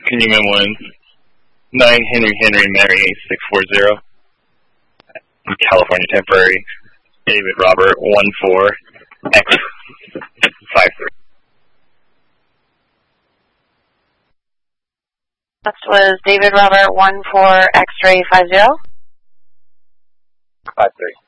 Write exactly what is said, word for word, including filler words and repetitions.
Cunningham one, nine Henry Henry Mary six four zero. California temporary. David Robert one four X five three. Next was David Robert one four X-ray five zero. Five three.